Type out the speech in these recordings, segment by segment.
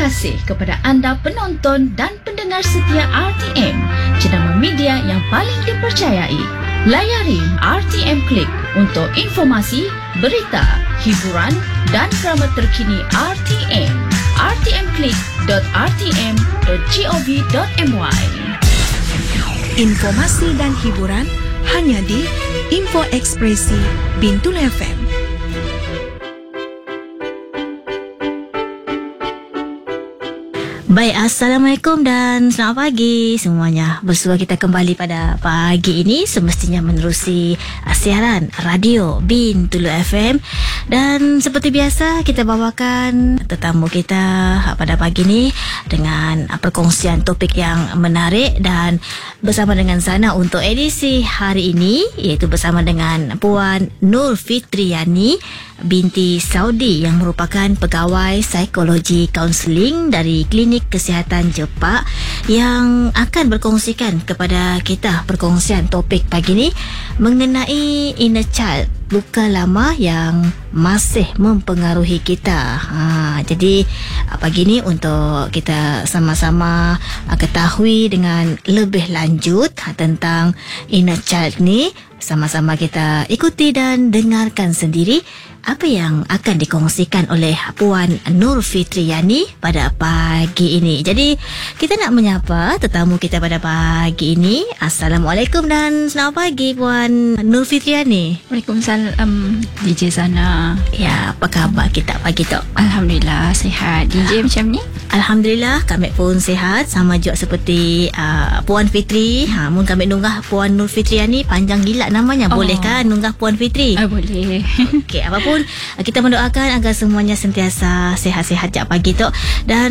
kasih kepada anda penonton dan pendengar setia RTM, jenama media yang paling dipercayai. Layari RTM Klik untuk informasi, berita, hiburan dan drama terkini RTM. rtmklik.rtm.gov.my. Informasi dan hiburan hanya di Info Ekspresi Bintulu FM. Baik, Assalamualaikum dan selamat pagi semuanya. Bersua kita kembali pada pagi ini, semestinya menerusi siaran radio Bintulu FM. Dan seperti biasa, kita bawakan tetamu kita pada pagi ini dengan perkongsian topik yang menarik. Dan bersama dengan sana untuk edisi hari ini, iaitu bersama dengan Puan Nur Fitriani binti Saudi yang merupakan pegawai psikologi kaunseling dari Klinik Kesihatan Jepak, yang akan berkongsikan kepada kita perkongsian topik pagi ini mengenai inner child, luka lama yang masih mempengaruhi kita. Jadi pagi ini untuk kita sama-sama ketahui dengan lebih lanjut tentang inner child ni, sama-sama kita ikuti dan dengarkan sendiri apa yang akan dikongsikan oleh Puan Nur Fitriani pada pagi ini. Jadi kita nak menyapa tetamu kita pada pagi ini. Assalamualaikum dan selamat pagi Puan Nur Fitriani. Waalaikumsalam DJ Sana. Ya, apa khabar kita pagi tu? Alhamdulillah sihat. DJ macam ni? Alhamdulillah kami pun sihat, sama juga seperti Puan Fitri. Mun kami nunggah Puan Nur Fitriani, panjang gila namanya. Boleh kan nunggah Puan Fitri? Boleh. Okey, apapun kita mendoakan agar semuanya sentiasa sihat-sihat jak pagi tu. Dan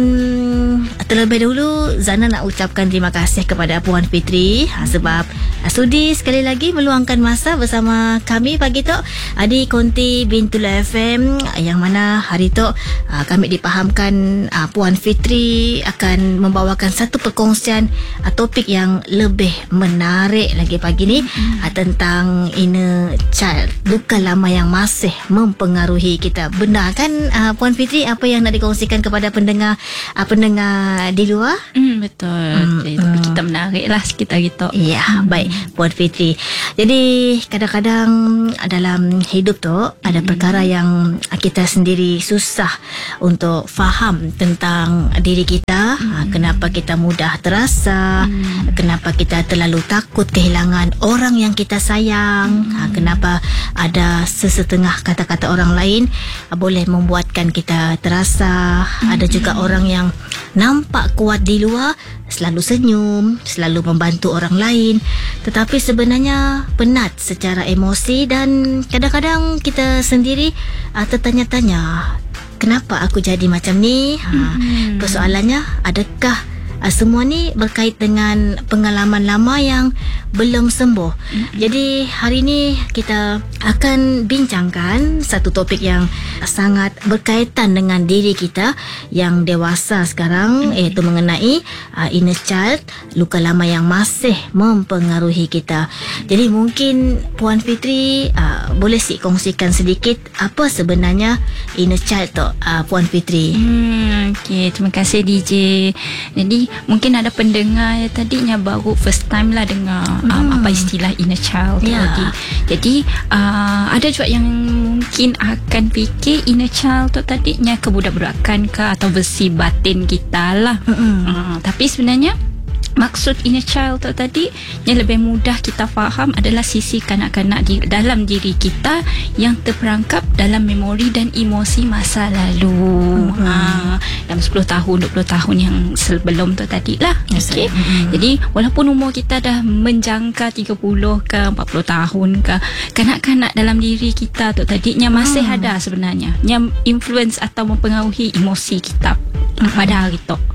terlebih dahulu Zana nak ucapkan terima kasih kepada Puan Fitri sebab sudi sekali lagi meluangkan masa bersama kami pagi tu di Konti Bintulu FM, yang mana hari tu kami dipahamkan Puan Fitri akan membawakan satu perkongsian topik yang lebih menarik lagi pagi ni, tentang inner child, luka lama yang masih mempengaruhi kita. Benar kan Puan Fitri apa yang nak dikongsikan kepada pendengar di luar? Betul. Jadi kita menarik lah sekitar kita. Ya, baik Puan Fitri. Jadi kadang-kadang dalam hidup tu ada perkara yang kita sendiri susah untuk faham tentang diri kita. Kenapa kita mudah terasa, kenapa kita terlalu takut kehilangan orang yang kita sayang, kenapa ada sesetengah kata-kata orang lain boleh membuatkan kita terasa. Ada juga orang yang nampak kuat di luar, selalu senyum, selalu membantu orang lain, tetapi sebenarnya penat secara emosi. Dan kadang-kadang kita sendiri tertanya-tanya, kenapa aku jadi macam ni? Persoalannya, adakah semua ni berkait dengan pengalaman lama yang belum sembuh? Jadi hari ni kita akan bincangkan satu topik yang sangat berkaitan dengan diri kita yang dewasa sekarang, iaitu mengenai inner child, luka lama yang masih mempengaruhi kita. Jadi mungkin Puan Fitri boleh kongsikan sedikit apa sebenarnya inner child tu, Puan Fitri? Okey, terima kasih DJ. Jadi mungkin ada pendengar yang tadinya baru first time lah dengar apa istilah inner child tadi. Jadi ada juga yang mungkin akan fikir inner child tu tadinya kebudak-budakan ke atau versi batin kita lah. Tapi sebenarnya maksud inner child tu tadi yang lebih mudah kita faham adalah sisi kanak-kanak di dalam diri kita yang terperangkap dalam memori dan emosi masa lalu. Dalam 10 tahun, 20 tahun yang sebelum tu tadi lah. Okay. Jadi walaupun umur kita dah menjangka 30 ke 40 tahun ke, kanak-kanak dalam diri kita tu tadinya masih ada sebenarnya yang influence atau mempengaruhi emosi kita pada hari tu.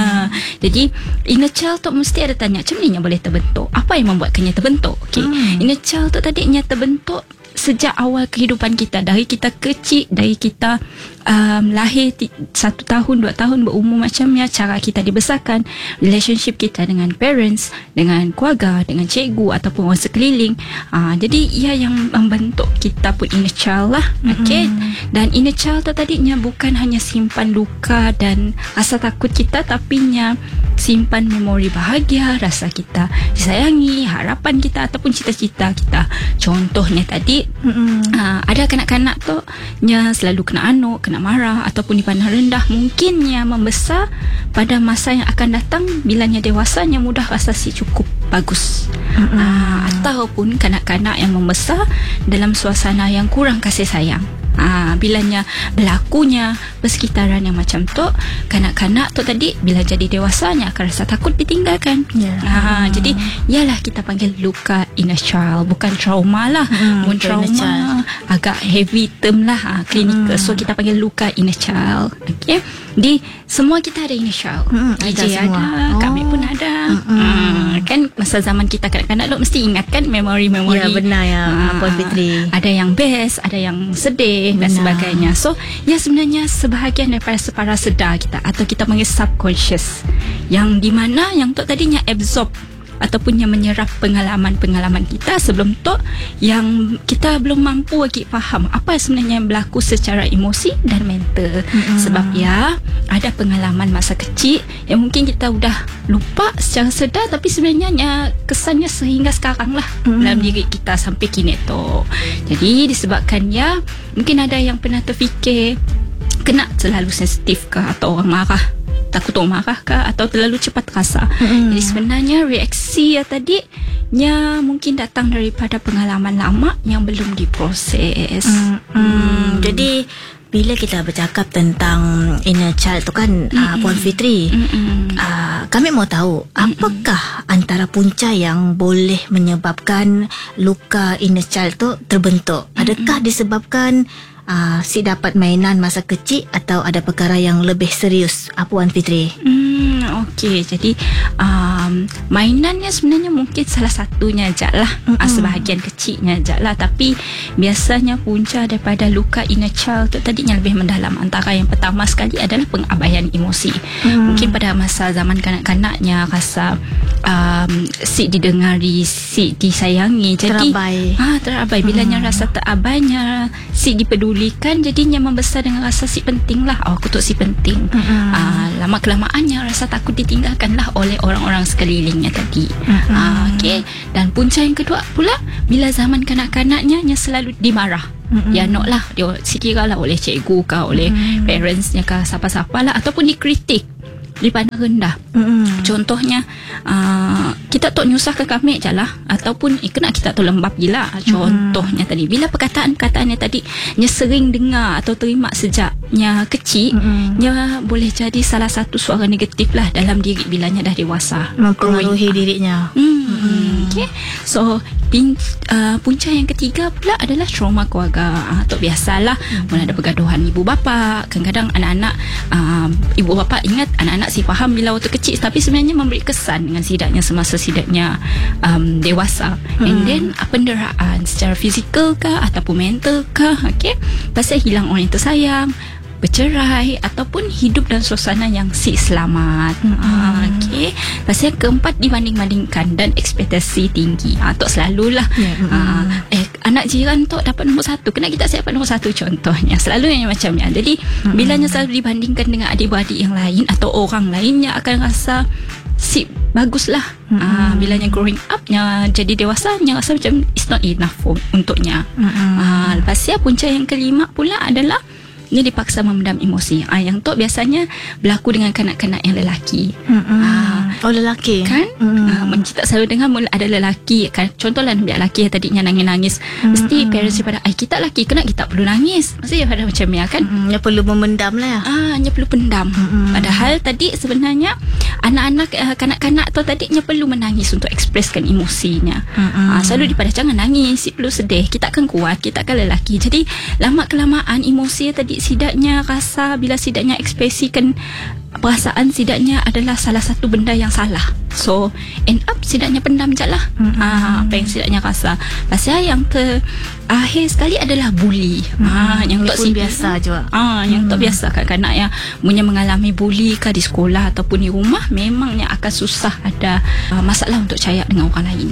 Jadi inner child tu mesti ada tanya, macam mana boleh terbentuk? Apa yang membuatkannya terbentuk? Okay. Inner child tu tadinya terbentuk sejak awal kehidupan kita, dari kita kecil, dari kita lahir 1 tahun 2 tahun berumur macamnya, cara kita dibesarkan, relationship kita dengan parents, dengan keluarga, dengan cikgu ataupun orang sekeliling. Jadi ia yang membentuk kita pun inner child lah. Okay? Dan inner child tu tadinya bukan hanya simpan luka dan rasa takut kita, tapi nya simpan memori bahagia, rasa kita disayangi, harapan kita ataupun cita-cita kita. Contohnya tadi ada kanak-kanak tu nya selalu kena anuk, kena marah ataupun dipandang rendah. Mungkinnya membesar pada masa yang akan datang, bilanya dewasanya mudah rasa si cukup bagus. Ataupun kanak-kanak yang membesar dalam suasana yang kurang kasih sayang. Bilanya berlakunya persekitaran yang macam tu, kanak-kanak tu tadi bila jadi dewasanya akan rasa takut ditinggalkan. Jadi ialah kita panggil luka inner child, bukan trauma lah. Trauma agak heavy term lah, klinikal. So kita panggil luka inner child. Okay. Di semua kita ada inner child. DJ ada, kami pun ada. Kan masa zaman kita kanak-kanak lo mesti ingat kan memori-memori. Ya, benar ya, Puan Fitri. Ada yang best, ada yang sedih dan sebagainya. So ya sebenarnya sebahagian daripada separa sedar kita, atau kita panggil subconscious, yang di mana yang tu tadinya absorb ataupun yang menyerap pengalaman-pengalaman kita sebelum tu, yang kita belum mampu lagi faham apa sebenarnya yang berlaku secara emosi dan mental. Sebab ya ada pengalaman masa kecil yang mungkin kita udah lupa secara sedar, tapi sebenarnya kesannya sehingga sekarang lah dalam diri kita sampai kini tu. Jadi disebabkan ya mungkin ada yang pernah terfikir kena terlalu sensitif ke, atau orang marah, takut orang marah ke, atau terlalu cepat rasa. Jadi sebenarnya reaksi ya tadi nya mungkin datang daripada pengalaman lama yang belum diproses. Jadi bila kita bercakap tentang inner child tu kan, Puan Fitri, kami mau tahu apakah antara punca yang boleh menyebabkan luka inner child tu terbentuk? Adakah disebabkan si dapat mainan masa kecil, atau ada perkara yang lebih serius, Puan Fitri? Okey, jadi mainannya sebenarnya mungkin salah satunya je lah, sebahagian kecilnya je lah. Tapi biasanya punca daripada luka inner child tu tadinya lebih mendalam. Antara yang pertama sekali adalah pengabaian emosi. Mungkin pada masa zaman kanak-kanaknya rasa si didengari, si disayangi, jadi terabai. Bilanya rasa terabainya, si dipedulikan, jadinya membesar dengan rasa si penting lah. Aku tu si penting. Lama-kelamaannya rasa takut ditinggalkan lah oleh orang-orang sekelilingnya tadi. Okay. Dan punca yang kedua pula, bila zaman kanak-kanaknya selalu dimarah. Ya nok lah, dia sekira lah oleh cikgu ke, oleh parentsnya ke, siapa-siapa lah, ataupun dikritik, dipandang rendah. Contohnya kita tak nyusahkan kami je lah, ataupun kena kita tu lembab gila. Contohnya tadi, bila perkataan-perkataannya tadi nya sering dengar atau terima sejaknya kecil, nya boleh jadi salah satu suara negatif lah dalam diri bilanya dah dewasa, mempengaruhi dirinya. Okay. So punca yang ketiga pula adalah trauma keluarga. Atau biasalah mula ada pergaduhan ibu bapa. Kadang-kadang anak-anak ibu bapa ingat anak-anak si faham bila waktu kecil, tapi sebenarnya memberi kesan dengan sidaknya semasa sidaknya dewasa. And then penderitaan secara fizikal ke ataupun mental ke, okay? Pasal hilang orang yang tersayang, bercerai, ataupun hidup dalam suasana yang si selamat. Okay. Pasal keempat, dibanding-bandingkan dan ekspektasi tinggi. Tok selalulah anak jiran tok dapat nombor 1, kena kita dapat nombor 1 contohnya. Selalu yang macamnya. Jadi bilanya selalu dibandingkan dengan adik-beradik yang lain atau orang lainnya, akan rasa si baguslah. Bilanya growing up nya jadi dewasanya rasa macam it's not enough untuknya. Lepas ya punca yang kelima pula adalah dia dipaksa memendam emosi. Yang tu biasanya berlaku dengan kanak-kanak yang lelaki. Lelaki kan? Kita selalu dengar mula ada lelaki kan? Contohlah biar lelaki yang tadinya nangis-nangis, mesti parents daripada kita lelaki, kena kita perlu nangis, mesti pada macam ni kan? Dia perlu memendam lah ya. Dia perlu pendam. Padahal tadi sebenarnya anak-anak kanak-kanak tu tadinya perlu menangis untuk ekspreskan emosinya. Selalu daripada jangan nangis, perlu sedih, kita akan kuat, kita akan lelaki. Jadi lama kelamaan emosi tadi sidaknya rasa, bila sidaknya ekspresikan perasaan, sidaknya adalah salah satu benda yang salah. So end up sidaknya pendam je lah. Apa yang sidaknya rasa. Pasal yang akhir sekali adalah bully. Yang tak pun biasa juga. Yang tak biasa kanak-kanak yang punya mengalami bully ke di sekolah ataupun di rumah, memangnya akan susah ada masalah untuk percaya dengan orang lain.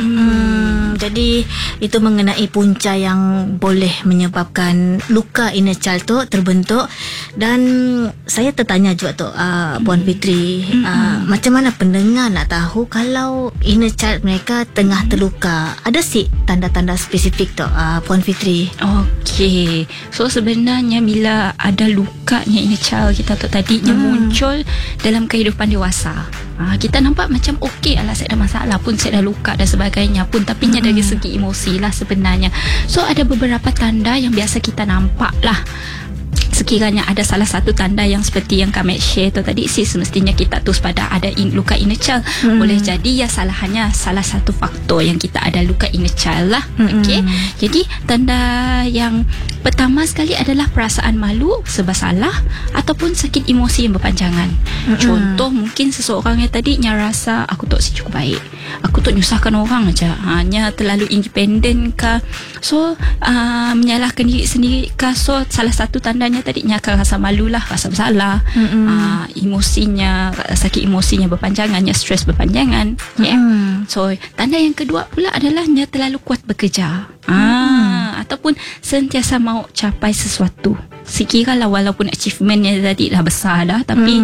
Jadi itu mengenai punca yang boleh menyebabkan luka inner child tu terbentuk. Dan saya tertanya juga tu Puan Fitri, macam mana pendengar nak tahu kalau inner child mereka tengah terluka? Ada sih tanda-tanda spesifik tu Puan Fitri? Okey. So sebenarnya bila ada lukanya inner child kita tu tadinya muncul dalam kehidupan dewasa, kita nampak macam okey lah, saya ada masalah pun, saya dah luka dan sebagainya pun, tapi dari segi emosi lah sebenarnya. So ada beberapa tanda yang biasa kita nampak lah. Sekiranya ada salah satu tanda yang seperti yang kami share tu tadi, semestinya kita tu pada ada luka inner child. Boleh jadi ya hanya salah satu faktor yang kita ada luka inner child lah. Okey. Jadi tanda yang pertama sekali adalah perasaan malu serba salah ataupun sakit emosi yang berpanjangan. Contoh mungkin seseorang yang tadinya rasa aku tak cukup baik, aku tak nyusahkan orang aja, hanya terlalu independen ke, so menyalahkan diri sendiri ke. So salah satu tandanya tadinya akan rasa malu lah, rasa bersalah, emosinya, sakit emosinya berpanjangannya, stres berpanjangan. So tanda yang kedua pula adalah dia terlalu kuat bekerja, ataupun sentiasa mau capai sesuatu. Sekiralah walaupun achievementnya tadi dah besar dah, tapi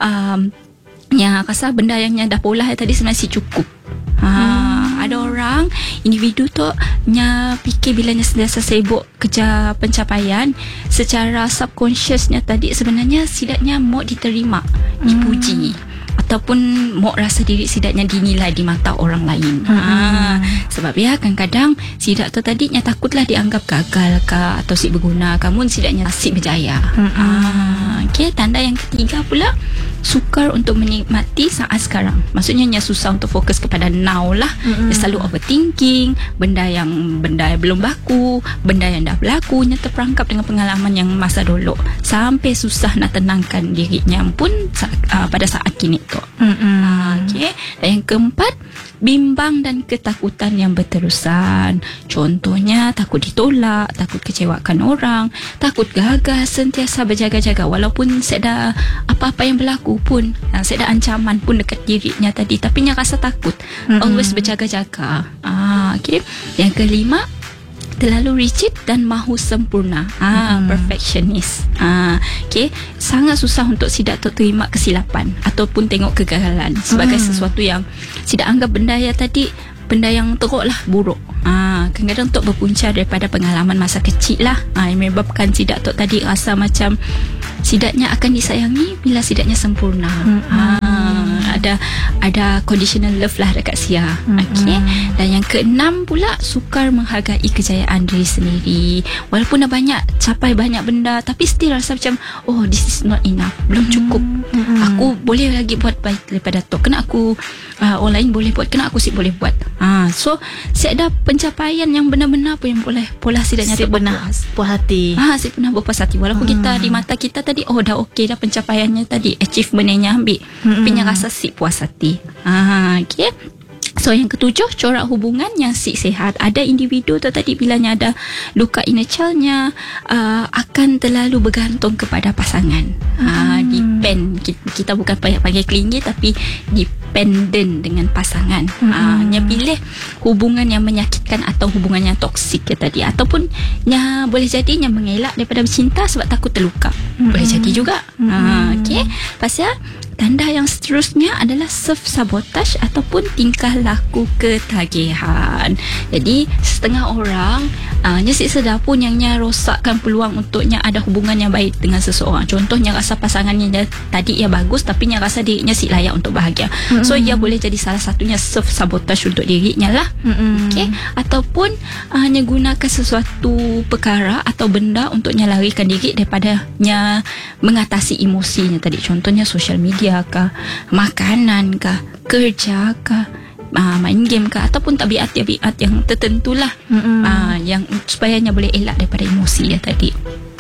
yang rasa benda yang dah pola tadi sebenarnya cukup. Ada orang, individu tu nya fikir bila nya sentiasa sibuk kerja pencapaian, secara subconsciousnya tadi sebenarnya sidaknya mau diterima, dipuji, ataupun mau rasa diri sidaknya dinilai di mata orang lain. Sebab ya kadang-kadang sidak tu tadinya takutlah dianggap gagal ke atau si berguna, kamu sidaknya si berjaya. Okey, tanda yang ketiga pula, sukar untuk menikmati saat sekarang. Maksudnya dia susah untuk fokus kepada now lah. Dia selalu overthinking benda yang belum berlaku, benda yang dah berlaku, dia terperangkap dengan pengalaman yang masa dulu, sampai susah nak tenangkan dirinya pun pada saat kini tu. Okay. Dan yang keempat, bimbang dan ketakutan yang berterusan. Contohnya takut ditolak, takut kecewakan orang, takut gagal, sentiasa berjaga-jaga walaupun saya dah apa-apa yang berlaku pun, saya dah ancaman pun dekat dirinya tadi, tapi dia rasa takut, always berjaga-jaga. Okay. Yang kelima, terlalu rigid dan mahu sempurna, perfectionist. Okay, sangat susah untuk sidak terima kesilapan ataupun tengok kegagalan sebagai sesuatu yang sidak anggap benda yang tadi benda yang teruk lah, buruk. Kadang-kadang untuk berpunca daripada pengalaman masa kecil lah, yang menyebabkan sidak tu tadi rasa macam sidaknya akan disayangi bila sidaknya sempurna. Ada conditional love lah dekat Sia. Okay. Dan yang keenam pula, sukar menghargai kejayaan diri sendiri. Walaupun dah capai banyak benda, tapi still rasa macam, oh, this is not enough, belum cukup. Aku boleh lagi buat baik daripada tu. Kena aku orang lain boleh buat, kena aku boleh buat. So saya ada pencapaian yang benar-benar pun yang boleh pola sidaknya puas hati. Saya pernah berpuas hati walaupun kita di mata kita tadi, oh dah okey dah pencapaiannya tadi, achievementnya ambil, punya rasa puas hati. Okay. So yang ketujuh, corak hubungan yang sihat. Ada individu tu tadi bilanya ada luka inner child-nya, akan terlalu bergantung kepada pasangan. Depend, kita bukan panggil clingy, tapi dependent dengan pasangan. Yang pilih hubungan yang menyakitkan atau hubungan yang toksik tadi, ataupun yang boleh jadi yang mengelak daripada bercinta sebab takut terluka. Boleh jadi juga. Okay. Pasal tanda yang seterusnya adalah self-sabotage ataupun tingkah laku ketagihan. Jadi setengah orang nyesik sedar pun yang rosakkan peluang untuknya ada hubungan yang baik dengan seseorang. Contohnya rasa pasangannya tadi ia bagus, tapi dia rasa dirinya si layak untuk bahagia. So ia boleh jadi salah satunya self-sabotage untuk dirinya lah. Okay. Ataupun hanya gunakan sesuatu perkara atau benda untuknya larikan diri daripada mengatasi emosinya tadi. Contohnya social media kah, makanan kah, kerja kah, main game kah, ataupun tabiat-tabiat yang tertentulah, yang supayanya boleh elak daripada emosi tadi.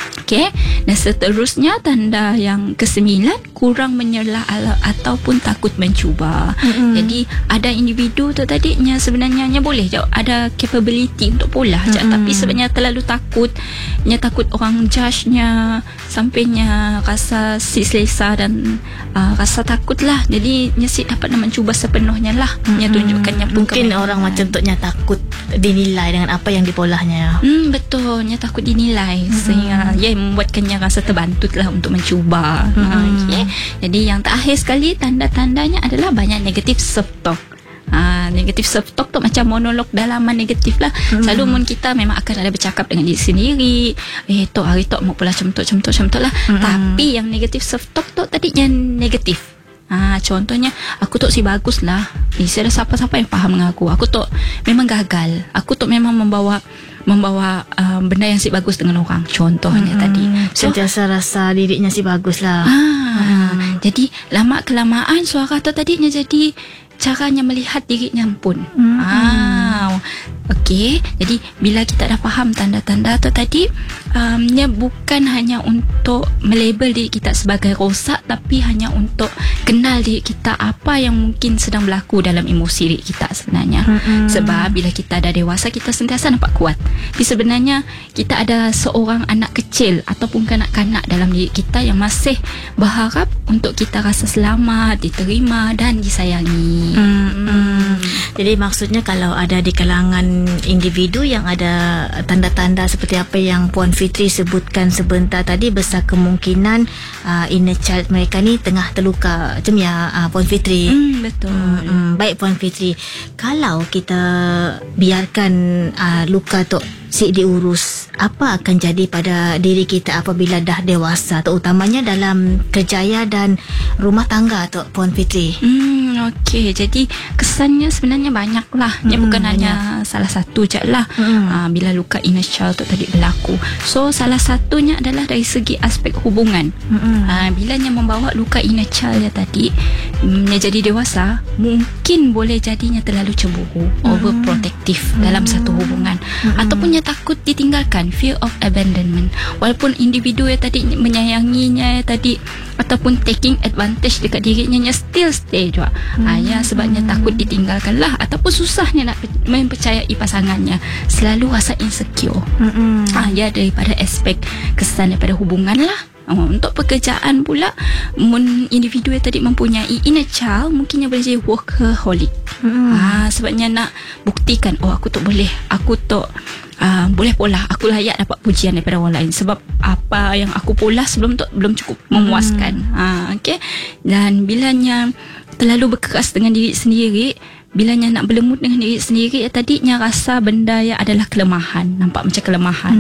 Okey, dan seterusnya tanda yang ke-9, kurang menyerah ataupun takut mencuba. Jadi ada individu tu tadinya sebenarnya boleh je ada capability untuk pola je, tapi sebenarnya terlalu takut orang judge-nya, sampainya rasa selesa dan rasa takut lah. Jadi si dapat nak mencuba sepenuhnya lah. Tunjukkannya mungkin orang macam tu takut dinilai dengan apa yang dipolahnya. Betul, takut dinilai sehingga membuatkannya rasa terbantut lah untuk mencuba. Okay. Jadi yang terakhir sekali, tanda-tandanya adalah banyak negatif self-talk. Negatif self-talk tu macam monolog dalaman negatif lah. Selalu mun kita memang akan ada bercakap dengan diri sendiri, tok hari tok mau pula macam tu lah. Tapi yang negatif self-talk tu tadi yang negatif. Contohnya, aku tok si bagus lah, saya ada siapa-siapa yang faham dengan aku tok memang gagal, aku tok memang membawa benda yang si bagus dengan orang. Contohnya tadi sentiasa rasa dirinya si bagus lah. Jadi lama kelamaan suara tu tadinya jadi caranya melihat dirinya pun. Okey, jadi bila kita dah faham tanda-tanda tu tadi, nya bukan hanya untuk melabel diri kita sebagai rosak, tapi hanya untuk kenal diri kita apa yang mungkin sedang berlaku dalam emosi diri kita sebenarnya. Sebab bila kita dah dewasa, kita sentiasa nampak kuat, tapi sebenarnya kita ada seorang anak kecil ataupun kanak-kanak dalam diri kita yang masih berharap untuk kita rasa selamat, diterima dan disayangi. Jadi maksudnya kalau ada di kalangan individu yang ada tanda-tanda seperti apa yang Puan Fitri sebutkan sebentar tadi, besar kemungkinan inner child mereka ni tengah terluka macam ya, Puan Fitri. Betul. Baik Puan Fitri, kalau kita biarkan luka tu diurus, apa akan jadi pada diri kita apabila dah dewasa, terutamanya dalam kerjaya dan rumah tangga tu, Puan Fitri? Okey, jadi kesannya sebenarnya banyak lah. Bukan hanya salah satu je lah. Bila luka inner child tu tadi berlaku. So salah satunya adalah dari segi aspek hubungan. Bilanya membawa luka inner child ya tadi, jadi dewasa, mungkin boleh jadinya terlalu cemburu, overprotective dalam satu hubungan, ataupun takut ditinggalkan, fear of abandonment. Walaupun individu yang tadi menyayanginya tadi ataupun taking advantage dekat dirinya, still stay juga. Sebabnya takut ditinggalkan lah, ataupun susahnya nak mempercayai pasangannya, selalu rasa insecure. Daripada aspek kesan daripada hubungan lah. Untuk pekerjaan pula, individu yang tadi mempunyai inner child, mungkinnya boleh jadi workaholic. Sebabnya nak buktikan, aku tu boleh, aku tu boleh pola, aku layak dapat pujian daripada orang lain sebab apa yang aku pola sebelum tu belum cukup memuaskan. Okay? Dan bilanya terlalu berkeras dengan diri sendiri, bilanya nak berlemut dengan diri sendiri, tadinya rasa benda yang adalah kelemahan, nampak macam kelemahan.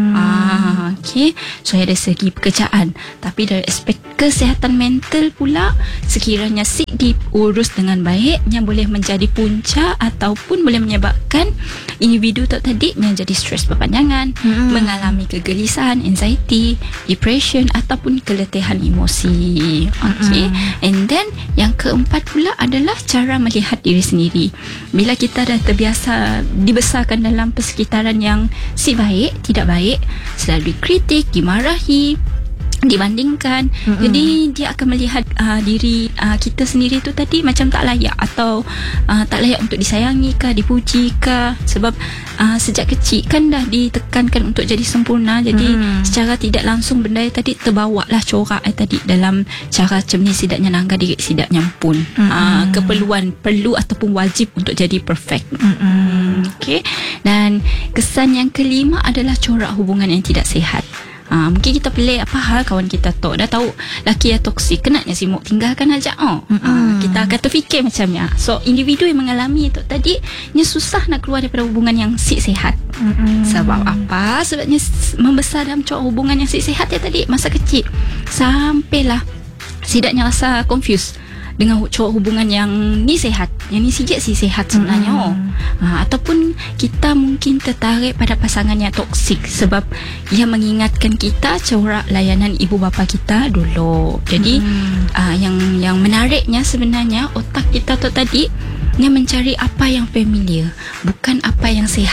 Okay. So dari segi pekerjaan, tapi dari aspek kesihatan mental pula, sekiranya diurus dengan baiknya boleh menjadi punca ataupun boleh menyebabkan individu tu tadinya jadi stres berpanjangan, mengalami kegelisahan, anxiety, depression ataupun keletihan emosi. Okay. And then yang keempat pula adalah cara melihat diri sendiri. Bila kita dah terbiasa dibesarkan dalam persekitaran yang si baik, tidak baik, selalu dikritik, dimarahi, dibandingkan, jadi dia akan melihat diri kita sendiri tu tadi macam tak layak, atau tak layak untuk disayangi kah, dipuji kah, sebab sejak kecil kan dah ditekankan untuk jadi sempurna. Jadi secara tidak langsung benda tadi terbawa lah corak tadi dalam cara macam ni, sidaknya nangga diri sidaknya pun keperluan, perlu ataupun wajib untuk jadi perfect. Okay. Dan kesan yang kelima adalah corak hubungan yang tidak sihat. Mungkin kita pelik, apa hal kawan kita tu dah tahu laki yang toksik, kenanya si Mok tinggalkan aja. Kita akan terfikir macamnya. So individu yang mengalami itu tadi nya susah nak keluar daripada hubungan yang sihat. Sebab apa? Sebabnya membesar dalam corak hubungan yang sihat ya tadi masa kecil, sampailah sidaknya rasa confused dengan corak hubungan yang ni sihat, yang ni sikit si sihat sebenarnya. Ataupun kita mungkin tertarik pada pasangan yang toksik sebab ia mengingatkan kita corak layanan ibu bapa kita dulu. Jadi yang menariknya sebenarnya otak kita tu tadi yang mencari apa yang familiar, bukan apa yang sihat.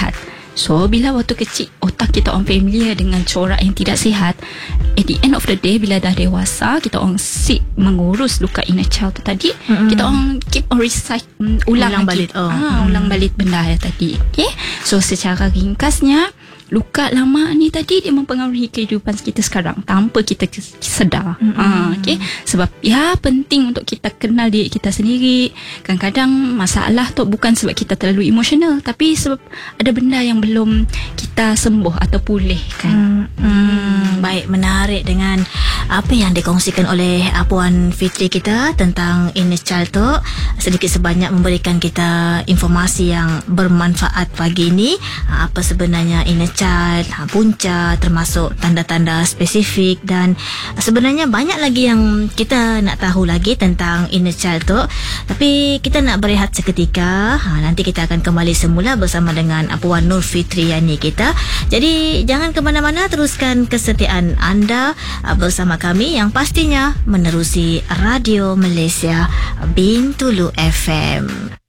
So bila waktu kecil otak kita orang familiar dengan corak yang tidak sihat, at the end of the day bila dah dewasa kita orang seek mengurus luka inner child tu tadi, kita orang keep on recite, ulang balik. ulang balik benda yang tadi. Okay, so secara ringkasnya luka lama ni tadi dia mempengaruhi kehidupan kita sekarang tanpa kita sedar. Okay, sebab ya penting untuk kita kenal diri kita sendiri. Kadang-kadang masalah tu bukan sebab kita terlalu emosional, tapi sebab ada benda yang belum kita sembuh atau pulihkan. Baik, menarik dengan apa yang dikongsikan oleh Puan Fitri kita tentang inner child tu. Sedikit sebanyak memberikan kita informasi yang bermanfaat pagi ini. Apa sebenarnya inner child, punca, termasuk tanda-tanda spesifik, dan sebenarnya banyak lagi yang kita nak tahu lagi tentang inner child tu. Tapi kita nak berehat seketika. Nanti kita akan kembali semula bersama dengan Puan Nur Fitriani kita. Jadi jangan ke mana-mana, teruskan kesetiaan anda bersama kami yang pastinya menerusi Radio Malaysia Bintulu FM.